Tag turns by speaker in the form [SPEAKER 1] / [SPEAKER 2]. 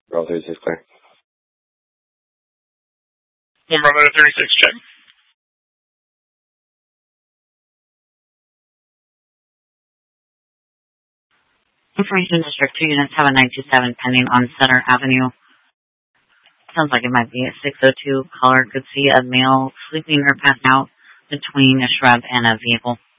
[SPEAKER 1] Roll 36 clear.
[SPEAKER 2] One runway 36, check.
[SPEAKER 3] Information District 2 units have a 927 pending on Center Avenue. Sounds like it might be a 602. Caller could see a male sleeping or passed out between a shrub and a vehicle.